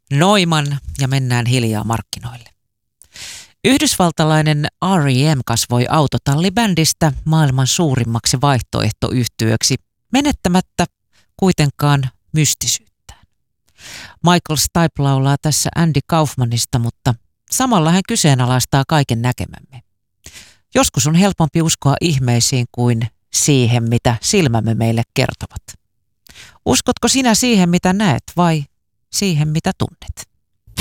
Neumann ja mennään hiljaa markkinoille. Yhdysvaltalainen R.E.M. kasvoi autotallibändistä maailman suurimmaksi vaihtoehtoyhtyeeksi, menettämättä kuitenkaan mystisyyttään. Michael Stipe laulaa tässä Andy Kaufmanista, mutta samalla hän kyseenalaistaa kaiken näkemämme. Joskus on helpompi uskoa ihmeisiin kuin siihen, mitä silmämme meille kertovat. Uskotko sinä siihen, mitä näet, vai siihen, mitä tunnet?